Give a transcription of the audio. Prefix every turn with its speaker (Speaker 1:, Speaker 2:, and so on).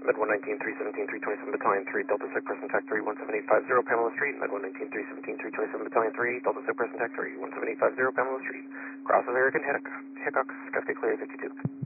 Speaker 1: Med 119, 317, 327 Battalion 3, Delta Sig Person Tech 3, 17850 Pamela Street. Med 119, 317, 327 Battalion 3, Delta Sig Person Tech 3, 17850 Pamela Street. Cross American Hickox, Skeptic Clear 52.